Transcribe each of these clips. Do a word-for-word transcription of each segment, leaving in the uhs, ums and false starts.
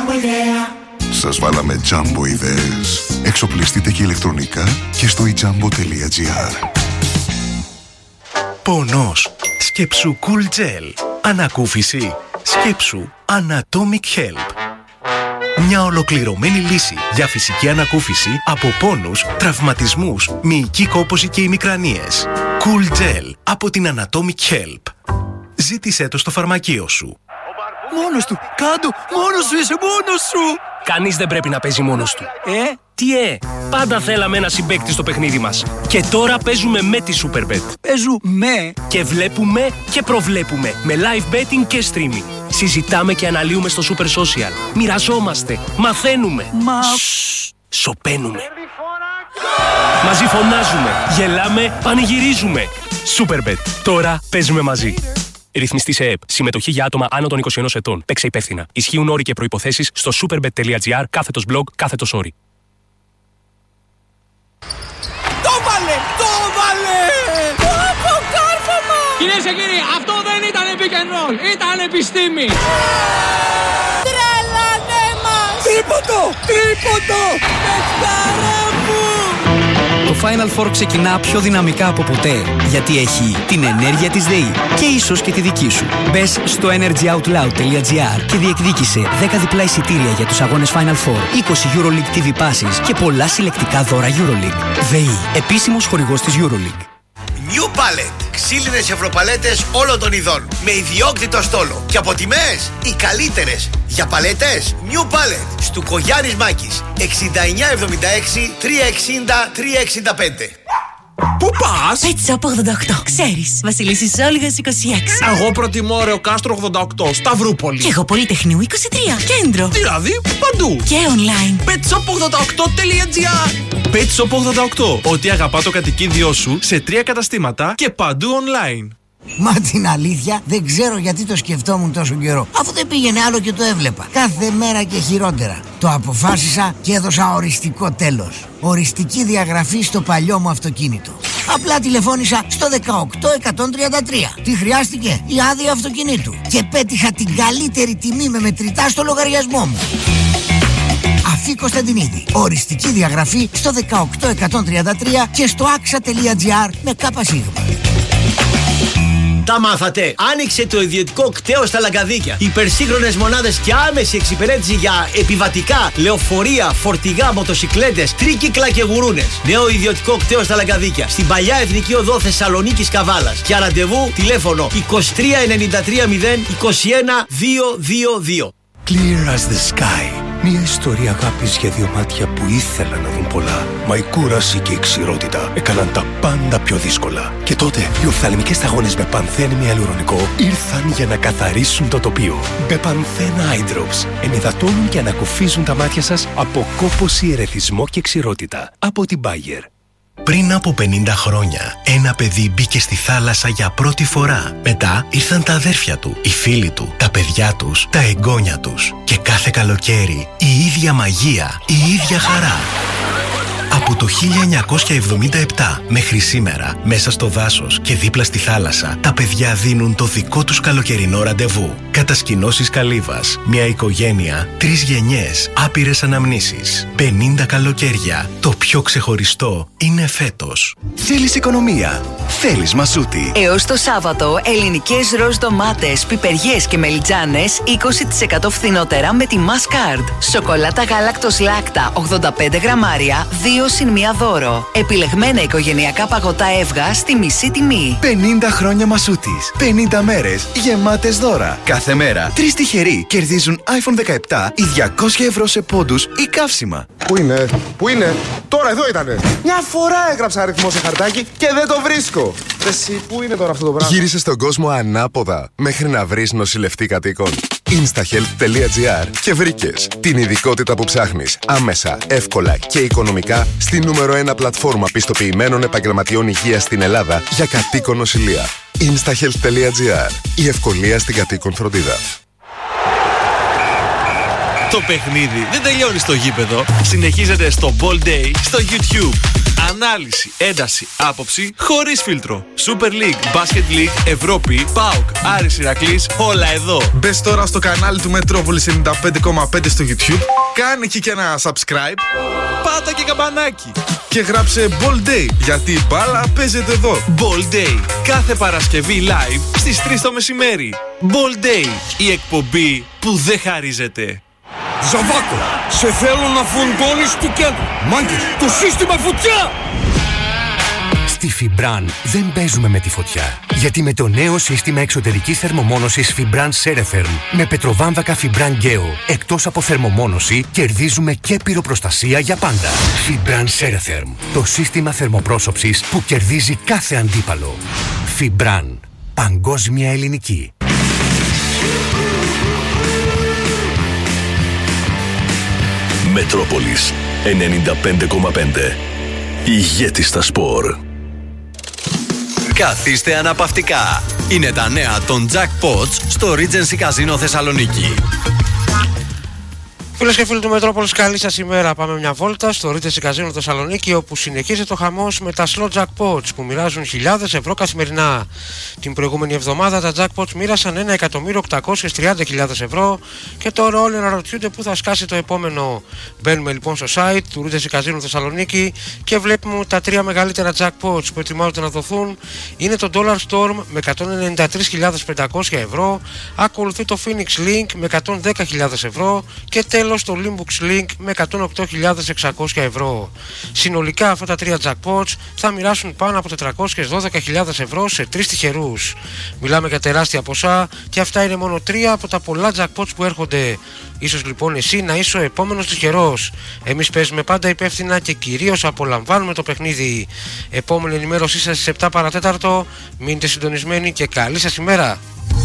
Jumbo idea. Σας βάλαμε Jumbo ιδέες. Εξοπλιστείτε και ηλεκτρονικά και στο i jumbo τελεία gr. Πονός. Σκέψου Cool Gel. Ανακούφιση. Σκέψου Anatomic Help. Μια ολοκληρωμένη λύση για φυσική ανακούφιση από πόνους, τραυματισμούς, μυϊκή κόπωση και ημικρανίες. Cool Gel από την Anatomic Help. Ζήτησέ το στο φαρμακείο σου. Μόνος του! Κάντο! Μόνος σου είσαι! Μόνος σου! Κανείς δεν πρέπει να παίζει μόνος του. Ε? Τι ε! Πάντα θέλαμε ένα συμπαίκτη στο παιχνίδι μας. Και τώρα παίζουμε με τη Superbet. Παίζουμε! Και βλέπουμε και προβλέπουμε. Με live betting και streaming. Συζητάμε και αναλύουμε στο Super Social. Μοιραζόμαστε. Μαθαίνουμε. Μα... Σσσ, σωπαίνουμε. Μαζί φωνάζουμε. Γελάμε. Πανηγυρίζουμε. Superbet. Τώρα παίζουμε μαζί. Ρυθμιστή σε ΕΕΠ. Συμμετοχή για άτομα άνω των είκοσι ενός ετών. Παίξε υπεύθυνα. Ισχύουν όροι και προϋποθέσεις στο superbet τελεία gr κάθετος blog κάθετος όροι. Το βάλε! Το βάλε! Το κάρφωμα! Κυρίες και κύριοι, αυτό δεν ήταν pick and roll. Ήταν επιστήμη. Τρελανέ μας! Τρίποντο! Τρίποντο! Πεχτάρα μου! Το Final Four ξεκινά πιο δυναμικά από ποτέ, γιατί έχει την ενέργεια της ΔΕΗ και ίσως και τη δική σου. Μπες στο energyoutloud τελεία gr και διεκδίκησε δέκα διπλά εισιτήρια για τους αγώνες Final Four, είκοσι EuroLeague τι βι passes και πολλά συλλεκτικά δώρα EuroLeague. ΔΕΗ, επίσημος χορηγός της EuroLeague. New Palette. Ξύλινες ευρωπαλέτες όλων των ειδών. Με ιδιόκτητο στόλο. Και από τιμές οι καλύτερες. Για παλέτες New Palette. Στουκογιάννης Μάκης. εξήντα εννιά εβδομήντα έξι τριακόσια εξήντα τριακόσια εξήντα πέντε. Πού πας? Pet Shop ογδόντα οκτώ. Ξέρεις, Βασιλίσσης Όλγας είκοσι έξι. Εγώ προτιμώ Ρεο Κάστρο ογδόντα οκτώ, Σταυρούπολη. Και εγώ Πολυτεχνείου είκοσι τρία, Κέντρο. Δηλαδή παντού. Και online. πετ σοπ ογδόντα οκτώ τελεία gr. Pet Shop ογδόντα οκτώ. Ό,τι αγαπά το κατοικίδιό σου σε τρία καταστήματα και παντού online. Μα την αλήθεια δεν ξέρω γιατί το σκεφτόμουν τόσο καιρό. Αφού δεν πήγαινε άλλο και το έβλεπα. Κάθε μέρα και χειρότερα. Το αποφάσισα και έδωσα οριστικό τέλος. Οριστική διαγραφή στο παλιό μου αυτοκίνητο. Απλά τηλεφώνησα στο δεκαοκτώ εκατόν τριάντα τρία. Τι χρειάστηκε? Η άδεια αυτοκινήτου. Και πέτυχα την καλύτερη τιμή με μετρητά στο λογαριασμό μου. Αφή Κωνσταντινίδη. Οριστική διαγραφή στο δεκαοκτώ εκατόν τριάντα τρία και στο άξα τελεία gr με ΚΣ. Τα μάθατε. Άνοιξε το ιδιωτικό κτέο στα Λαγκαδίκια. Υπερσύγχρονες μονάδες και άμεση εξυπηρέτηση για επιβατικά, λεωφορεία, φορτηγά, μοτοσικλέτες, τρίκυκλα και γουρούνες. Νέο ιδιωτικό κτέο στα Λαγκαδίκια. Στην παλιά Εθνική Οδό Θεσσαλονίκης Καβάλας. Για ραντεβού τηλέφωνο είκοσι τρία ενενήντα τρία μηδέν είκοσι ένα διακόσια είκοσι δύο. Clear as the sky. Μια ιστορία αγάπης για δύο μάτια που ήθελαν να δουν πολλά. Μα η κούραση και η ξηρότητα έκαναν τα πάντα πιο δύσκολα. Και τότε οι οφθαλμικές σταγόνες με πανθένη ιαλουρονικό ήρθαν για να καθαρίσουν το τοπίο. Μπεπανθένα Eye Drops ενυδατώνουν και ανακουφίζουν τα μάτια σας από κόπωση, ερεθισμό και ξηρότητα. Από την Bayer. Πριν από πενήντα χρόνια, ένα παιδί μπήκε στη θάλασσα για πρώτη φορά. Μετά ήρθαν τα αδέρφια του, οι φίλοι του, τα παιδιά τους, τα εγγόνια τους. Και κάθε καλοκαίρι η ίδια μαγεία, η ίδια χαρά. Από το χίλια εννιακόσια εβδομήντα επτά μέχρι σήμερα, μέσα στο δάσος και δίπλα στη θάλασσα, τα παιδιά δίνουν το δικό τους καλοκαιρινό ραντεβού. Κατασκηνώσεις Καλύβας, μια οικογένεια, τρεις γενιές, άπειρες αναμνήσεις, πενήντα καλοκαίρια. Το πιο ξεχωριστό είναι φέτος. Θέλεις οικονομία? Θέλεις Μασούτη. Έως το Σάββατο, ελληνικές ροζ ντομάτες, πιπεριές και μελιτζάνες είκοσι τοις εκατό φθηνότερα με τη Masscard. Σοκολάτα γάλακτος Λάκτα ογδόντα πέντε γραμμάρια, δύο συν μία δώρο. Επιλεγμένα οικογενειακά παγωτά Εύγα στη μισή τιμή. πενήντα χρόνια Μασούτης. πενήντα μέρες γεμάτες δώρα. Κάθε μέρα τρεις τυχεροί κερδίζουν άιφον δεκαεπτά ή διακόσια ευρώ σε πόντους ή καύσιμα. Πού είναι, πού είναι, τώρα εδώ ήτανε. Μια φορά έγραψα αριθμό σε χαρτάκι και δεν το βρίσκω. Εσύ, πού είναι τώρα αυτό το πράγμα? Γύρισε στον κόσμο ανάποδα μέχρι να βρεις νοσηλευτή κατοίκων. instahealth τελεία gr και βρήκες την ειδικότητα που ψάχνεις άμεσα, εύκολα και οικονομικά στη νούμερο ένα πλατφόρμα πιστοποιημένων επαγγελματιών υγείας στην Ελλάδα για κατοίκον νοσηλεία. instahealth τελεία gr. Η ευκολία στην κατοίκον φροντίδα. Το παιχνίδι δεν τελειώνει στο γήπεδο. Συνεχίζεται στο Ball Day στο YouTube. Ανάλυση, ένταση, άποψη, χωρίς φίλτρο. Super League, Basket League, Ευρώπη, ΠΑΟΚ, Άρης Ηρακλής, όλα εδώ. Μπες τώρα στο κανάλι του Μετρόπολης ενενήντα πέντε κόμμα πέντε στο YouTube. Κάνε εκεί και ένα subscribe. Πάτα και καμπανάκι. Και γράψε Ball Day, γιατί η μπάλα παίζεται εδώ. Ball Day. Κάθε Παρασκευή live στις τρεις το μεσημέρι. Ball Day. Η εκπομπή που δεν χαρίζεται. Ζαβάκο, σε θέλω να φουντώνεις του κέντρου. Μάγκες, το σύστημα φωτιά! Στη Φιμπραν δεν παίζουμε με τη φωτιά. Γιατί με το νέο σύστημα εξωτερικής θερμομόνωσης Fibran Ceretherm με πετροβάμβακα Fibran Geo, εκτός από θερμομόνωση, κερδίζουμε και πυροπροστασία για πάντα. Fibran Ceretherm, το σύστημα θερμοπρόσωψης που κερδίζει κάθε αντίπαλο. Fibran, παγκόσμια ελληνική. Μετρόπολης ενενήντα πέντε κόμμα πέντε. Ηγέτης στα σπορ. Καθίστε αναπαυτικά. Είναι τα νέα των Jackpots στο Regency Casino Θεσσαλονίκη. Φίλες και φίλοι του Μετρόπολης, καλή σας ημέρα. Πάμε μια βόλτα στο Regency Casino Θεσσαλονίκη, όπου συνεχίζεται ο χαμός με τα slot jackpots που μοιράζουν χιλιάδες ευρώ καθημερινά. Την προηγούμενη εβδομάδα τα jackpots μοίρασαν ένα εκατομμύριο οκτακόσιες τριάντα χιλιάδες ευρώ και τώρα όλοι αναρωτιούνται πού θα σκάσει το επόμενο. Μπαίνουμε λοιπόν στο site του Regency Casino Θεσσαλονίκη και βλέπουμε τα τρία μεγαλύτερα jackpots που ετοιμάζονται να δοθούν. Είναι το Dollar Storm με εκατόν ενενήντα τρεις χιλιάδες πεντακόσια ευρώ, ακολουθεί το Phoenix Link με εκατόν δέκα χιλιάδες ευρώ και τέλος το Limbux Link με εκατόν οκτώ χιλιάδες εξακόσια ευρώ. Συνολικά αυτά τα τρία jackpots θα μοιράσουν πάνω από τετρακόσιες δώδεκα χιλιάδες ευρώ σε τρεις τυχερούς. Μιλάμε για τεράστια ποσά και αυτά είναι μόνο τρία από τα πολλά jackpots που έρχονται. Ίσως λοιπόν εσύ να είσαι ο επόμενος τυχερός. Εμείς παίζουμε πάντα υπεύθυνα και κυρίως απολαμβάνουμε το παιχνίδι. Επόμενη ενημέρωσή σας στις επτά παρά τέταρτο. Μείνετε συντονισμένοι και καλή σας ημέρα.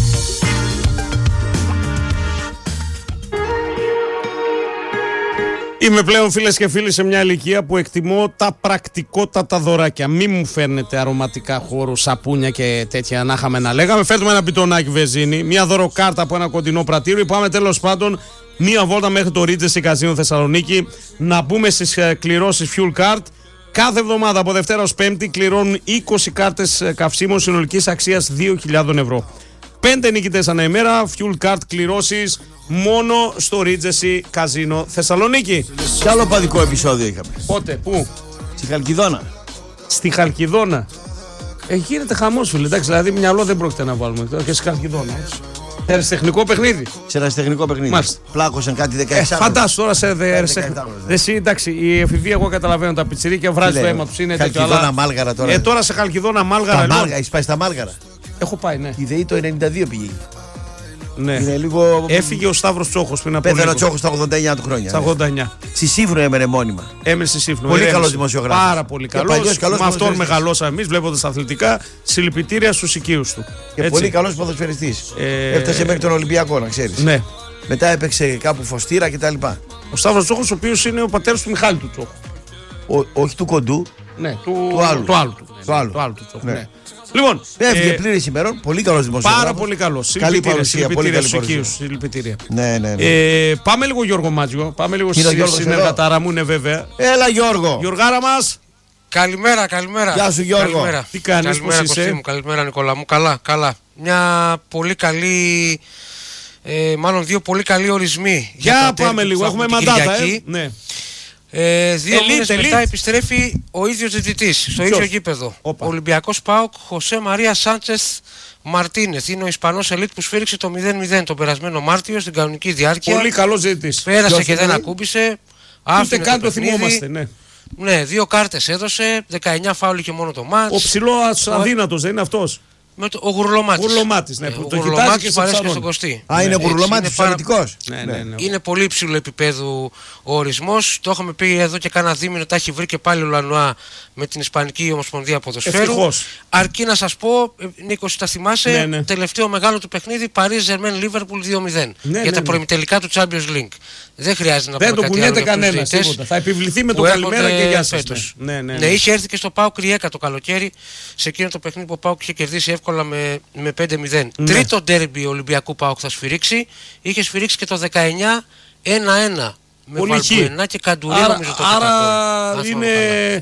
Είμαι πλέον, φίλες και φίλοι, σε μια ηλικία που εκτιμώ τα πρακτικότατα δωράκια. Μη μου φέρνετε αρωματικά χώρου, σαπούνια και τέτοια να είχαμε να λέγαμε. Φέρνουμε ένα μπιτονάκι βεζίνη, μια δωροκάρτα από ένα κοντινό πρατήριο. Πάμε τέλος πάντων μια βόλτα μέχρι το Regency Casino Θεσσαλονίκη να μπούμε στις κληρώσεις Fuel Card. Κάθε εβδομάδα από Δευτέρα ως Πέμπτη κληρώνουν είκοσι κάρτες καυσίμων συνολικής αξίας δύο χιλιάδες ευρώ. Πέντε νικητές ανά ημέρα, Fuel Card κληρώσεις μόνο στο Regency Casino Θεσσαλονίκη. Κι άλλο παδικό επεισόδιο είχαμε. Πότε, πού? Στη Χαλκιδόνα. Στη Χαλκιδόνα. Ε, γίνεται χαμός, φίλε. Εντάξει, δηλαδή μυαλό δεν πρόκειται να βάλουμε τώρα και στη Χαλκιδόνα. Σε αριστεχνικό παιχνίδι. Σε αριστεχνικό παιχνίδι. Μάλιστα. Πλάκωσαν κάτι δεκαεπτά. Ε, φαντάσου τώρα σε αριστεχνικό. Εσύ, εντάξει, η εφηβεία, εγώ καταλαβαίνω, τα πιτσιρίκια βράζει το αίμα του. Είναι Χαλκιδόνα Μάλγαρα τώρα. Ε, τώρα σε Χαλκιδόνα Μάλγαρα. Τα Μάλγαρα, έχεις πάει στα Μάλγαρα? Έχω πάει, ναι. Η ΔΕΗ το ενενήντα δύο πήγε. Ναι. Είναι λίγο... Έφυγε ο Σταύρος Τσόχος πριν από λίγο. Πέθανε ο Τσόχος στα ογδόντα εννιά του χρόνια. Στα ογδόντα εννιά. Στη Σύφνο έμενε μόνιμα. Έμενε στη Σύφνο. Πολύ καλός δημοσιογράφος. Πάρα πολύ καλός. Με αυτόν μεγαλώσαμε εμείς βλέποντας τα αθλητικά. Συλληπιτήρια στους οικείους του. Και έτσι. πολύ καλός ποδοσφαιριστής. Ε... Έφτασε μέχρι τον Ολυμπιακό, να ξέρεις. Ναι. Μετά έπαιξε κάπου Φωστήρα κτλ. Ο Σταύρος Τσόχος, ο οποίος είναι ο πατέρας του Μιχάλη του Τσόχου. Ο, όχι του κοντού. Ναι, του, του άλλου. Του άλλου. Του άλλου. Του άλλου του Τσόχου. Ναι. Ναι. Λοιπόν, έφυγε ε, πλήρης ημερών, πολύ καλός δημοσιογράφος. Πάρα πολύ καλός. Καλή παρουσία, πολύ καλή παρουσία. Συλληπιτήρια. Ναι, ναι, ναι. Ε, πάμε λίγο Γιώργο Μάτζιο, πάμε λίγο στη συνεργατάρα μου, είναι βέβαια. Έλα Γιώργο. Γιωργάρα μας. Καλημέρα, καλημέρα. Γεια σου Γιώργο. Καλημέρα. Τι κάνεις, καλημέρα, πώς είσαι? Μου. Καλημέρα Νικόλα μου, καλά, καλά. Μια πολύ καλή, ε, μάλλον δύο πολύ καλοί ορισμοί. Για, για πάμε λίγο, έχουμε μαντάτα, ε. Ναι. Ε, δύο μήνες μετά επιστρέφει ο ίδιος διαιτητής στο ίδιο γήπεδο. Ο Ολυμπιακός ΠΑΟΚ, Χωσέ Μαρία Σάντσεθ Μαρτίνεθ. Είναι ο Ισπανός ελίτ που σφύριξε το μηδέν μηδέν τον περασμένο Μάρτιο στην κανονική διάρκεια. Πολύ καλός διαιτητής. Πέρασε Ποιος και δεν ακούμπησε. Ούτε καν το θυμόμαστε, ναι. Ναι, δύο κάρτες έδωσε, δεκαεννιά φάουλ και μόνο το μάτς. Ο ψηλός αδύνατος δεν είναι αυτός? Με το, ο Γουρλωμάτης. Γουρλωμάτης, ναι, ε, που ο το Γουρλωμάτης και παρέσει και στον Κωστή. Α, είναι ο Γουρλωμάτης πολιτικός. Ναι, ναι, ναι. Είναι πολύ υψηλό επίπεδου ο ορισμός. Το είχαμε πει εδώ και κάνα δίμηνο, τα έχει βρει και πάλι ο Λανουά με την Ισπανική Ομοσπονδία Ποδοσφαίρου. Ευτυχώς. Αρκεί να σας πω, Νίκο, τα θυμάσαι, ναι, ναι. τελευταίο μεγάλο του παιχνίδι Paris Germain Liverpool δύο μηδέν ναι, για ναι, τα ναι. προημιτελικά του Champions League. Δεν χρειάζεται να δεν πούμε το κουνιέται κανένα τίποτα. Θα επιβληθεί με το καλημέρα και γεια σας. Ναι, ναι, ναι. ναι, είχε έρθει και στο ΠΑΟΚ Ριέκα το καλοκαίρι σε εκείνο το παιχνίδι που ο ΠΑΟΚ είχε κερδίσει εύκολα με, με πέντε μηδέν. Ναι. Τρίτο ντέρμπι Ολυμπιακού ΠΑΟΚ θα σφυρίξει. Είχε σφυρίξει και το δεκαεννιά ένα ένα. Με Βαλμπουενά και Καντουρί, άρα, νομίζω το άρα είναι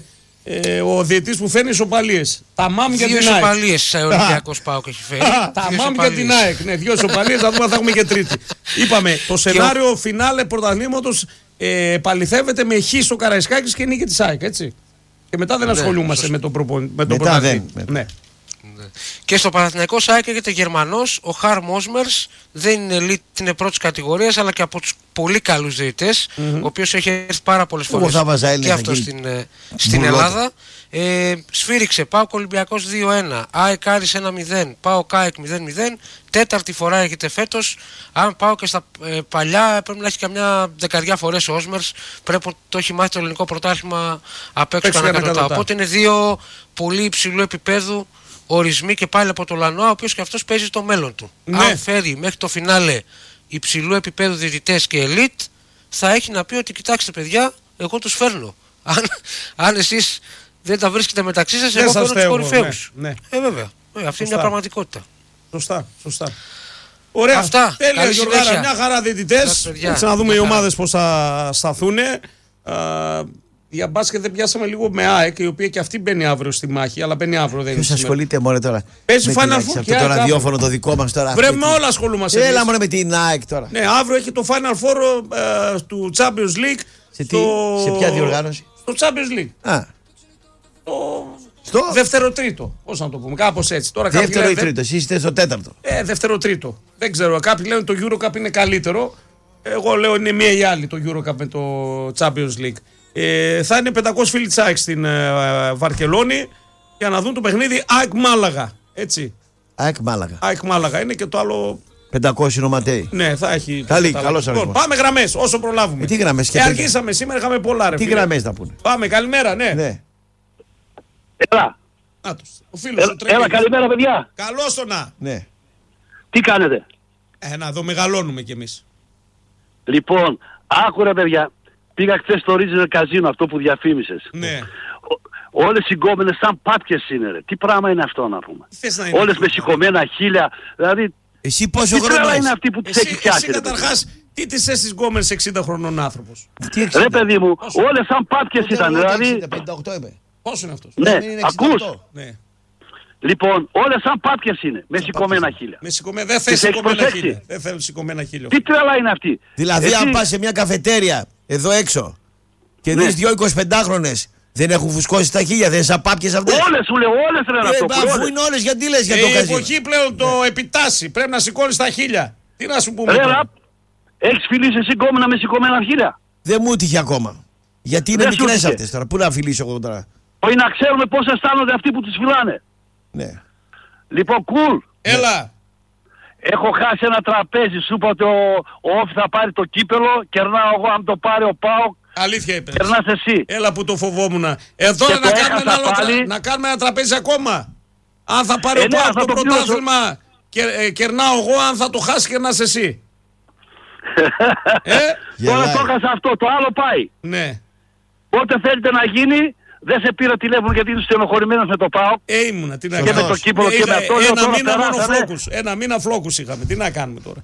ε, ο διαιτητής που φέρνει ισοπαλίες. Τα μάμ για την ΑΕΚ. Δύο ισοπαλίες ο Ολυμπιακός ΠΑΟΚ έχει φέρει. Τα μάμ για την ΑΕΚ. Ναι, δύο ισοπαλίες, θα δούμε αν θα έχουμε και τρίτη. Είπαμε, το σενάριο φινάλε πρωταθλήματος ε, παληθεύεται με χ στο Καραϊσκάκης και νίκη της ΑΕΚ, έτσι. Και μετά δεν ασχολούμαστε με τον πρωταθλήμα. Ναι. Και στο Παναθηναϊκό ΣΑΕΚ έχετε Γερμανός, ο Χαρ Μόσμερς, δεν είναι elite, είναι πρώτης κατηγορίας, αλλά και από τους πολύ καλούς διαιτητές, mm-hmm. ο οποίος έχει έρθει πάρα πολλές φορές και αυτό στην, στην Ελλάδα. Ε, σφύριξε ΠΑΟΚ Ολυμπιακός δύο ένα, ΑΕΚ Άρης ένα μηδέν, ΠΑΟΚ ΑΕΚ μηδέν μηδέν, τέταρτη φορά έχετε φέτος. Αν πάω και στα ε, παλιά, πρέπει να έχει καμιά δεκαριά φορές ο Όσμερς, πρέπει να το έχει μάθει το ελληνικό πρωτάθλημα απ' έξω κανένα. Οπότε είναι δύο πολύ υψηλού επίπεδου ορισμοί και πάλι από το Λανόα, ο οποίος και αυτός παίζει το μέλλον του. Ναι. Αν φέρει μέχρι το φινάλε υψηλού επίπεδου διαιτητές και ελίτ, θα έχει να πει ότι κοιτάξτε παιδιά, εγώ τους φέρνω. Αν, αν εσείς δεν τα βρίσκετε μεταξύ σας, εγώ φέρνω τους κορυφαίους. Ναι, ναι. Ε, βέβαια. Ε, αυτή σωστά. Είναι μια πραγματικότητα. Σωστά, σωστά. Ωραία. Αυτά. Τέλεια, Γιώργαρα. Μια χαρά διαιτητές. Έτσι να δούμε οι ομάδες πώς θα σταθούν. Για μπάσκετ δεν πιάσαμε λίγο με ΑΕΚ, η οποία και αυτή μπαίνει αύριο στη μάχη, αλλά μπαίνει αύριο. Δεν ποιος ασχολείται μόνο τώρα. Παίζει Final Four. Αυτό το ραδιόφωνο το δικό μας τώρα. Πρέπει με όλα ασχολούμαστε. Έλα μόνο με την ΑΕΚ τώρα. Ναι, αύριο έχει το Final Four ε, του Champions League. Σε, τι, στο... σε ποια διοργάνωση? Στο Champions League. Α. Το... Στο δεύτερο-τρίτο. Πώς να το πούμε, κάπως έτσι. Τώρα δεύτερο ή τρίτο, εσείς είστε στο τέταρτο. Ε, δεύτερο-τρίτο. Δεν ξέρω. Κάποιοι λένε το EuroCup είναι καλύτερο. Εγώ λέω είναι μία ή άλλη το EuroCup με το Champions League. Ε, θα είναι πεντακόσιοι φίλοι της ΑΕΚ στην ε, Βαρκελόνη για να δουν το παιχνίδι ΑΕΚ Μάλαγα. Έτσι. ΑΕΚ Μάλαγα. ΑΕΚ Μάλαγα είναι και το άλλο. πεντακόσιοι νοματέοι. Ναι, θα έχει. Καλή, καλώς λοιπόν, πάμε γραμμές όσο προλάβουμε. Ε, τι γραμμές και ε, αργήσαμε σήμερα, είχαμε πολλά ρε. Τι γραμμές θα πούνε. Πάμε, καλημέρα, ναι. ναι. Έλα. Άτος, ο φίλος Έλα, έλα, καλημέρα παιδιά. Καλώς το να. Ναι. Τι κάνετε? Ε, να δω, μεγαλώνουμε κι εμείς. Λοιπόν, άκουρα παιδιά. Πήγα χθες στο Original Casino, αυτό που διαφήμισες. Ναι. Όλες οι γκόμενες σαν πάπιες είναι ρε. Τι πράγμα είναι αυτό να πούμε. Να όλες με σηκωμένα χείλια. Δηλαδή, εσύ πόσο τι χρόνο είναι αυτή που τις έχει φτιάξει. Εσύ καταρχάς, τι τις έσεις γκόμενες εξήντα χρονών άνθρωπος. Ρε παιδί μου, όλες σαν πάπιες ήταν. Δηλαδή... πενήντα οκτώ είμαι. Πόσο είναι αυτός? Ναι, ακούς. Ναι. Λοιπόν, όλες σαν πάπιες είναι, με σηκωμένα χείλια. Με σηκωμένα, δεν θες σηκωμένα χείλια. Δεν θέλω σηκωμένα χείλια. Τι τρέλα είναι αυτή. Δηλαδή, εσύ... αν πας σε μια καφετέρια εδώ έξω και ναι. δεις δυο εικοσιπεντάχρονες, δεν έχουν φουσκώσει τα χείλια, δεν είναι σαν πάπιες αυτές. Όλες σου λέω, όλες ρε να το πω. Αφού είναι όλες, γιατί λες για το καζίνο. Η εποχή πλέον το ναι. επιτάσσει, πρέπει να σηκώνεις τα χείλια. Τι να σου πούμε. Ρε ραπ, έχεις φιλήσει εσύ γκόμενα με σηκωμένα χείλια? Δεν μου τύχε ακόμα. Γιατί είναι μικρές αυτές τώρα, πού να φιλήσω εγώ τώρα. Όχι να ξέρουμε πώς αισθάνονται αυτοί που τις φυλάνε. Ναι. Λοιπόν, κουλ. Cool. Έλα. Έχω χάσει ένα τραπέζι, σου είπα ότι ο, ο Όφη θα πάρει το κύπελο, κερνάω εγώ, αν το πάρει ο ΠΑΟΚ. Αλήθεια είπες. Κερνάς εσύ. Έλα που το φοβόμουν. Εδώ να, να, κάνουμε ένα άλλο, τρα... να κάνουμε ένα τραπέζι ακόμα. Αν θα πάρει ε, ο ναι, ΠΑΟΚ το, το πρωτάθλημα, και, ε, κερνάω εγώ, αν θα το χάσει κερνάς εσύ. ε? Τώρα το έχασα αυτό, το άλλο πάει. Ναι. Ό,τι θέλετε να γίνει. Δεν σε πήρα τηλέφωνο γιατί είναι στενοχωρημένος με το ΠΑΟΚ. Ε, ήμουνα, τι να κάνουμε. Και με το κύπελο ε, και με αυτό. Ένα μήνα μόνο φλόκους. Ένα μήνα φλόκους είχαμε. Τι να κάνουμε τώρα.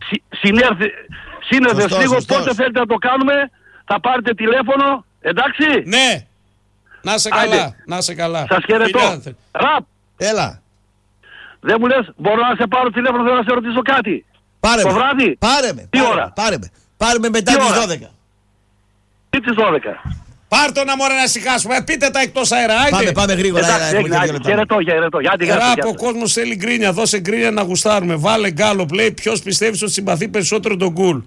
Συνέρθες λίγο, πότε θέλετε να το κάνουμε. Θα πάρετε τηλέφωνο. Εντάξει. Ναι. Να σε καλά. Να σε καλά. Σας χαιρετώ. Ραπ. Έλα. Δεν μου λες, μπορώ να σε πάρω τηλέφωνο, θέλω να σε ρωτήσω κάτι. Πάρε το με. βράδυ. Πάρε με. Τι πάρε, ώρα. Πάρε με. Πάρε με μετά τις δώδεκα. Τι τις δώδεκα. Πάρ' το να μωρέ να σηκάσουμε, πείτε τα εκτός αέρα, άιντε. Πάμε, πάμε γρήγορα. Χαιρετώ, χαιρετώ. Ράπ, ο κόσμος θέλει γκρίνια, δώσε γκρίνια να γουστάρουμε. Βάλε γκάλο, λέει ποιος πιστεύεις ότι συμπαθεί περισσότερο τον γκουλ.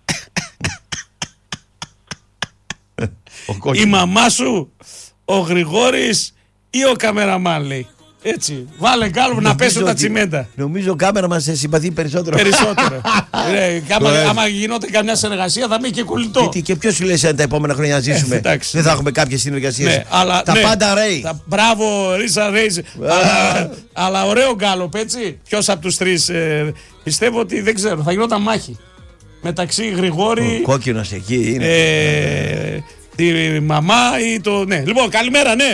Η μαμά σου, ο Γρηγόρης ή ο καμεραμάν, λέει. Έτσι. Βάλε γκάλο να πέσουν τα τσιμέντα. Νομίζω ο κάμερα μας συμπαθεί περισσότερο. Περισσότερο. Ρε, άμα, άμα γινόταν καμιά συνεργασία θα μπει και κολλητό. Και, και ποιο σου λέει τα επόμενα χρόνια να ζήσουμε. Ε, δεν θα έχουμε κάποιες συνεργασίες. Ναι, αλλά, τα ναι, πάντα ρέι. Τα, μπράβο, Ρίσα Ρέιζ. αλλά, αλλά ωραίο γκάλοπ, έτσι. Ποιος από τους τρεις. Ε, πιστεύω ότι δεν ξέρω. Θα γινόταν μάχη. Μεταξύ Γρηγόρη. Ο κόκκινος εκεί είναι. Ε, τη μαμά ή το. Ναι. Λοιπόν, καλημέρα, ναι.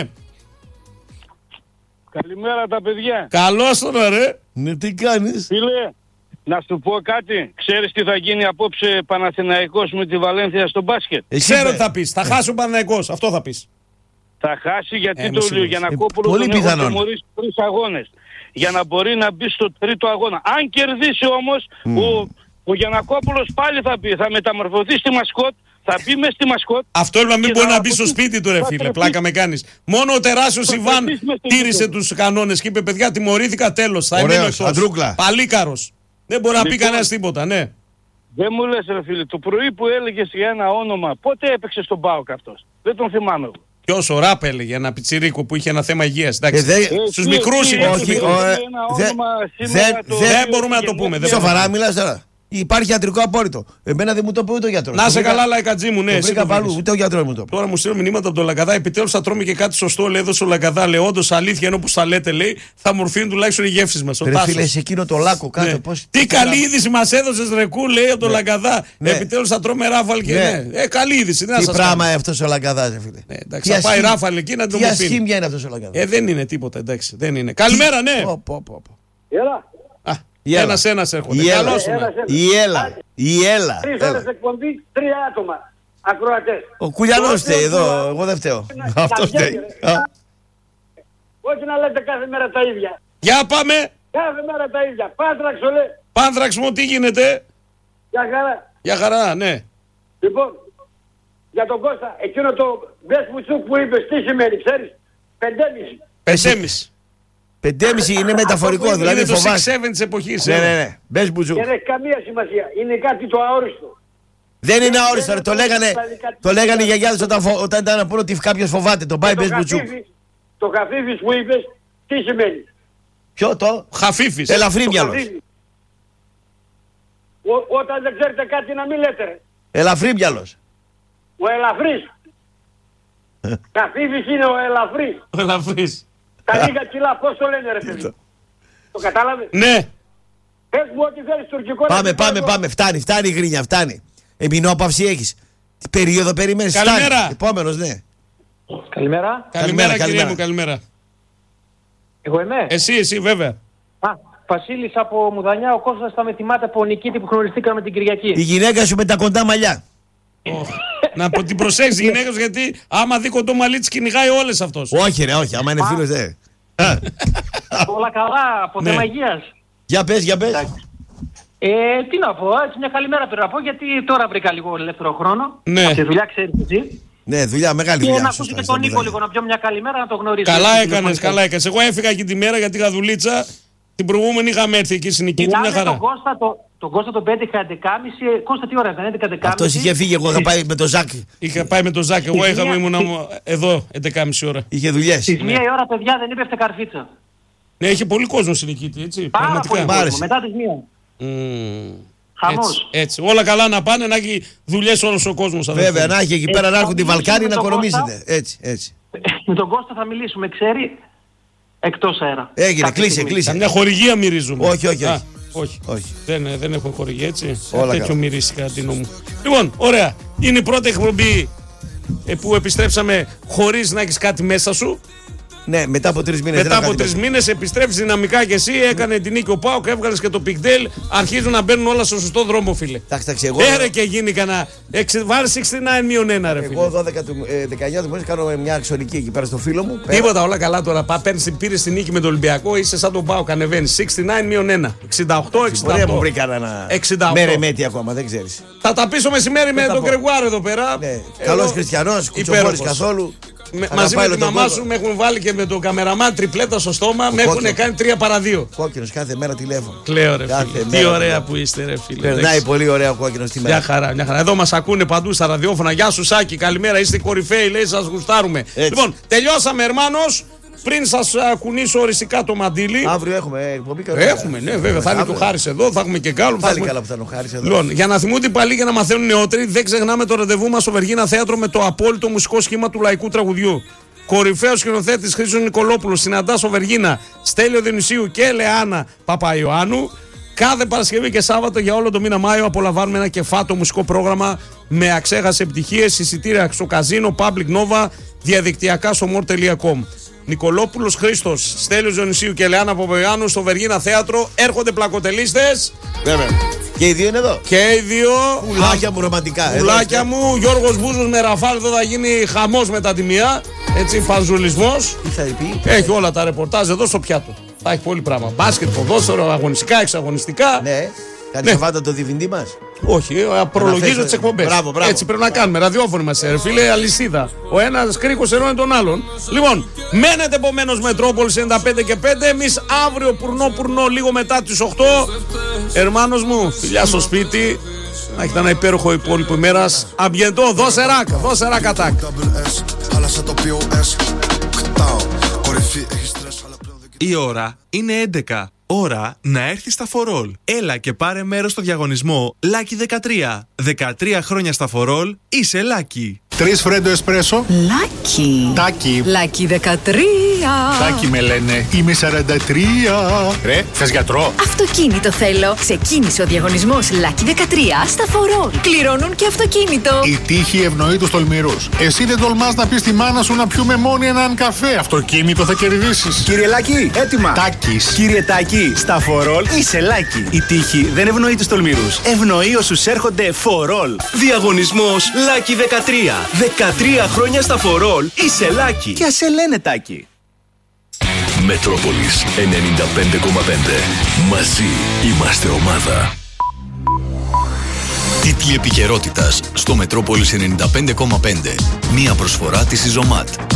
Καλημέρα τα παιδιά. Καλώς τώρα ρε. Ναι, τι κάνεις. Φίλε, να σου πω κάτι. Ξέρεις τι θα γίνει απόψε Παναθηναϊκός με τη Βαλένθια στο μπάσκετ. Εσύ ξέρω τι θα πεις. Θα χάσει ο Παναθηναϊκός. Αυτό θα πεις. Θα χάσει γιατί Ε, το σίγουρος. Γιαννακόπουλο Ε, πολύ τον έχουν πιθανόν. τιμωρήσει τρεις αγώνες. Για να μπορεί να μπει στο τρίτο αγώνα. Αν κερδίσει όμως, ο, ο Γιαννακόπουλος πάλι θα πει, θα μεταμορφωθεί στη μασκότ, θα μπει μέσα στη μασκότ. Αυτό είναι να μην και μπορεί θα να μπει στο αποκτήσει- σπίτι του, ρε θα φίλε. τρεφεί- Πλάκα με κάνεις. Μόνο ο τεράστιος θα Ιβάν τρεφείς μες στο τήρησε γήπεδο. τους κανόνες και είπε: παιδιά, τιμωρήθηκα, τέλος. Θα Ωραίος, εμείνω εκτός. Αντρούκλα. Παλίκαρος. Δεν μπορεί να πει Λοιπόν, κανένα τίποτα, ναι. Δεν μου λες ρε φίλε, το πρωί που έλεγες για ένα όνομα, πότε έπαιξε στον ΠΑΟΚ αυτός? Δεν τον θυμάμαι εγώ. Ποιος, ο Ράπ έλεγε, ένα πιτσιρίκο που είχε ένα θέμα υγείας. Ε, Εντάξει. δε- Στους Ε, μικρούς τι- είναι. τι- στους όχι, μικρούς. ο- Ένα δε- όνομα δεν- σήμερα το δεν οποίο μπορούμε να το πούμε, δεν Σοβαρά μιλάς τώρα. Υπάρχει ιατρικό απόρριτο. Εμένα δεν μου το είπε ούτε ο γιατρός. Να Το σε βρήκα- καλά, Λαϊκατζή μου, ναι. Το εσύ βρήκα το παλού, βρήκες. ούτε ο γιατρός μου το είπε. Τώρα μου στείλουν μηνύματα από τον Λαγκαδά. Επιτέλους θα τρώμε και κάτι σωστό. Λέει, έδωσε ο Λαγκαδά. Λέει, όντως αλήθεια είναι όπως τα λέτε, λέει. Θα μορφύνουν τουλάχιστον οι γεύσεις μας. Ο Ρε Τάσος. φίλε, σε εκείνο το λάκκο κάτω. Ναι. Πώς... Τι καλή είδηση μας έδωσες, Ρεκού, λέει από τον Ναι. Λαγκαδά. Ναι. Επιτέλους θα τρώμε ράφαλ και Ναι. ναι. Ε, καλή είδηση. Τι να Τι σας πράγμα κάνω. είναι αυτός ο Λαγκαδάς, ρε φίλε. Ναι, εντάξει, Τι θα πάει ασχήμ- ράφαλ εκεί να τον Τι μορφύνει. ασχήμια είναι αυτός ο Λαγκαδάς. Ε, δεν είναι τίποτα, εντάξει. Δεν είναι. Καλημέρα, ναι. Πω, πω, πω, πω. Έλα. Α, Η Έλα. ένας-ένας έρχονται. Η Έλα. Καλώς είναι. Η Έλα. Η Έλα. Τρεις Έλα. ώρες εκπομπή, τρία άτομα. Ακροατές. Ο Κουλιανός φταίει εδώ, εγώ δεν φταίω. Αυτό φταίει. Α. Όχι να λέτε κάθε μέρα τα ίδια. Για πάμε. Κάθε μέρα τα ίδια. Πάτραξο λέει. Πάνθραξ μου, τι γίνεται. Για χαρά. Για χαρά, ναι. Λοιπόν, για τον Κώστα, εκείνο το μπες μουτσούκ που είπες, τι σημαίνει, ξέρεις. Πεντέμιση. Πεντέμιση. Πεντέμιση είναι μεταφορικό, δηλαδή Είναι το φοβάσαι. έξι επτά της εποχής. Ναι, ε. ναι, ναι. Μπες μπουζούκ. Δεν έχει καμία σημασία. Είναι κάτι το αόριστο. Δεν είναι αόριστο, ρε. Το λέγανε, το λέγανε οι γιαγιάδες όταν, φο- όταν ήταν να πούνε ότι κάποιος φοβάται. Τον πάει Και το μπες μπουζούκ. χαφίφι- Το χαφίφις που είπες, τι σημαίνει. Ποιο το? Χαφίφις. Ελαφρύ Το μυαλός. χαφίφι. Ο- Όταν δεν ξέρετε κάτι να μην λέτε ρε. Ελαφρύ μυαλός. Ο ελαφρύς. Χαφίφις είναι ο ελαφρύς. Ο ελαφρύς. Τα λίγα κιλά πώς το λένε ρε παιδί. Το κατάλαβες. Ναι. Πες μου ό,τι θέλεις τουρκικό. να Πάμε, σου πάμε, πω. πάμε. Φτάνει, φτάνει η γκρίνια, φτάνει. Εμεινόπαυση έχεις. Τι περίοδο περιμένεις. Καλημέρα. Φτάνει. Επόμενος, ναι. Καλημέρα. Καλημέρα, Καλημέρα, κυρία καλημέρα. μου, καλημέρα. Εγώ είμαι. Εσύ, εσύ, βέβαια. Α, Βασίλης από Μουδανιά, ο Κώστας θα με θυμάται από Νικήτη που γνωριστήκαμε την Κυριακή. Η γυναίκα σου με τα κοντά μαλλιά. Να πο- την προσέξει η γυναίκα σου, γιατί άμα δει κοντό μαλλί της κυνηγάει όλες αυτός. Όχι, ρε, όχι. Άμα είναι φίλος, δεν. Όλα καλά, από Ναι. θέμα υγείας. Για πες, για πες. Ε, τι να πω, έτσι μια καλημέρα πρέπει να πω, γιατί τώρα βρήκα λίγο ελεύθερο χρόνο. Ναι. Από τη δουλειά ξέρεις εσύ. Ναι, δουλειά, μεγάλη Και δουλειά. να σωστά, ακούσει και στα τον Νίκο Μουδανιά. λίγο, να πιω μια καλημέρα να το γνωρίσω. Καλά Έτσι, έκανες, τηλεφωνικά. καλά έκανες. Εγώ έφυγα εκεί τη μέρα γιατί είχα δουλίτσα. Την προηγούμενη είχαμε έρθει εκεί στην Νικήτη, μια Μιλάμε χαρά. τον Κώστα, το, τον Κώστα τον πέτυχα έντεκάμιση. Ε, Κώστα τι ώρα ήταν, έντεκα έντεκα. Αυτός είχε φύγει, εγώ είχα πάει με το Ζακ. Είχα πάει με τον Ζάκ, εγώ Στη είχαμε μία- ήμουν εδώ έντεκα και μισή ώρα. Είχε δουλειές. Στις μία η ώρα, παιδιά, δεν έπεφτε καρφίτσα. Ναι, είχε πολύ κόσμο στην Νικήτη, έτσι. Πάρα Πραγματικά. πολύ Μ' κόσμο, άρεσε. μετά τις μία. Μμμ. Χαμός. Έτσι, έτσι. Όλα καλά να πάνε, να έχει δουλειές όλος ο κόσμος. Βέβαια, να έχει εκεί πέρα να έρχονται οι θα Βαλκάνοι να μιλήσουμε με τον οικονομήσετε. Έτσι, έτσι. Με τον Κώστα θα μιλήσουμε, ξέρει, εκτός αέρα. Έγινε, Κάποια κλείσε, στιγμή. κλείσε. Καμιά χορηγία μυρίζουμε. Όχι, όχι, Α, όχι. όχι. Όχι. Δεν, δεν έχω χορηγία, έτσι. Όλα Τέτοιο καλά. μυρίσει κατά την μου. Λοιπόν, ωραία. Είναι η πρώτη εκπομπή ε, που επιστρέψαμε χωρίς να έχεις κάτι μέσα σου. Ναι, μετά από τρεις μήνες. Μετά από τρει μήνες επιστρέφεις δυναμικά και εσύ. Έκανε την νίκη ο Πάοκ, έβγαλες και το Πιγντέλ. Αρχίζουν να μπαίνουν όλα στο σωστό δρόμο, φίλε. Εντάξει, εντάξει, εγώ. Έρε και γίνει κανένα. Βάλει εξήντα εννιά μείον ένα, ρε φίλε. Εγώ δώδεκα του, ε, δεκαεννιά του μήνες κάνω μια αξονική εκεί πέρα στο φίλο μου. Πέρα. Τίποτα, όλα καλά τώρα. Πά, παίρνεις, πήρες την νίκη με τον Ολυμπιακό, είσαι σαν τον Πάοκ, ανεβαίνεις. εξήντα εννιά μείον ένα. εξήντα οκτώ εξήντα Μπορεί να οκτώ. μου βρει κανένα εξήντα οκτώ. μέρεμέτη ακόμα, δεν ξέρεις. Θα τα πεις το μεσημέρι με θα τον πω. Γκρεγουάρο εδώ πέρα. Ναι. Εδώ, Καλός χριστιανός, κουτσομπόρης υπέροχος. καθόλου. Με, Θα μαζί τα με πάει τη τον μαμά κόσμο. σου με έχουν βάλει και με τον καμεραμάν τριπλέτα στο στόμα. Με έχουν κόκκινο. κάνει τρία παρά δύο. Κόκκινος κάθε μέρα τηλέφωνο. Κλαίω, ρε Κάθε φίλε. Τι μέρα ωραία τηλέφωνο. που είστε, ρε φίλε. Περνάει Εντάξει. πολύ ωραία ο κόκκινος στη μέρα. Μια χαρά, μια χαρά. Εδώ μας ακούνε παντού στα ραδιόφωνα. Γεια σου, Σάκη. Καλημέρα. Είστε κορυφαίοι, λέει, σας γουστάρουμε. Έτσι. Λοιπόν, τελειώσαμε, ερμάνος. Πριν σας α, κουνήσω οριστικά το μαντίλι. Αύριο έχουμε εκπομπή κανονικά. Έχουμε, ναι, βέβαια. Θα είναι και ο Χάρης εδώ, θα έχουμε και Γκάλου. Πάλι έχουμε... καλά που θα είναι ο Χάρης εδώ. Λοιπόν, για να θυμούνται πάλι και να μαθαίνουν νεότεροι, δεν ξεχνάμε το ραντεβού μας στο Βεργίνα Θέατρο με το απόλυτο μουσικό σχήμα του λαϊκού τραγουδιού. Κορυφαίος σκηνοθέτης Χρήστος Νικολόπουλος συναντά στο Βεργίνα Στέλιο Διονυσίου και Λεάνα Παπαϊωάννου. Κάθε Παρασκευή και Σάββατο για όλο το μήνα Μάιο απολαμβάνουμε ένα κεφάτο μουσικό πρόγραμμα με αξέχασες επιτυχίες, εισιτήρια στο καζίνο, Public Nova, διαδικτυακά στο more τελεία com. Νικολόπουλος Χρήστος, Στέλιος Διονυσίου και Λεάνα Παπαϊωάννου στο Βεργίνα Θέατρο. Έρχονται πλακοτελίστες. Βέβαια. Και οι δύο είναι εδώ. Και οι δύο. Πουλάκια μου ρομαντικά. Πουλάκια μου. Γιώργος Μπούζος με Ραφάλ. Εδώ θα γίνει χαμός μετά τη μία. Έτσι, παζουλισμός. Τι θα πει. Έχει όλα τα ρεπορτάζ εδώ στο πιάτο. Θα έχει πολύ πράγμα. Μπάσκετ, ποδόσφαιρο, αγωνιστικά, εξαγωνιστικά. Ναι. Κάνει Ναι. Σαββάτα το διευθυντή μας. Όχι, προλογίζω τις εκπομπές. Μπράβο, μπράβο. Έτσι πρέπει να κάνουμε. Ραδιόφωνοι μας, ρε φίλε, αλυσίδα. Ο ένας κρίκος ενώνει τον άλλον. Λοιπόν, μένετε επομένως Μετρόπολης ενενήντα πέντε και πέντε. Εμείς αύριο πουρνό πουρνό λίγο μετά τις οκτώ. Ερμάνος μου, φιλιά στο σπίτι. Να έχετε ένα υπέροχο υπόλοιπο ημέρας. Αμπιεντό, δώσε ρακ, δώσε ρακ ατάκ. Η ώρα είναι έντεκα. Ώρα να έρθεις στα φορόλ. Έλα και πάρε μέρος στο διαγωνισμό Lucky δεκατρία. δεκατρία χρόνια στα φορόλ, είσαι Lucky. Τρεις φρέντο εσπρέσο. Λάκι. Τάκι. Λάκι δεκατρία. Τάκι με λένε. Είμαι σαράντα τρία. Ρε, θες γιατρό. Αυτοκίνητο θέλω. Ξεκίνησε ο διαγωνισμός Λάκι δεκατρία στα φορόλ. Κληρώνουν και αυτοκίνητο. Η τύχη ευνοεί τους τολμηρούς. Εσύ δεν τολμάς να πεις στη μάνα σου να πιούμε μόνοι έναν καφέ. Αυτοκίνητο θα κερδίσεις. Κύριε Λάκη, έτοιμα. Τάκης. Κύριε Τάκη, στα φορόλ είσαι Λάκη. Η τύχη δεν ευνοεί τους τολμηρούς. Ευνοεί όσους έρχονται φορόλ. Διαγωνισμός Lucky δεκατρία. δεκατρία χρόνια στα φορόλ, είσαι Lucky. Και ας σε λένε Τάκη. Μετρόπολης ενενήντα πέντε κόμμα πέντε. Μαζί είμαστε ομάδα. Τίτλοι επικαιρότητας στο Μετρόπολης ενενήντα πέντε κόμμα πέντε. Μία προσφορά της Ιζωμάτ.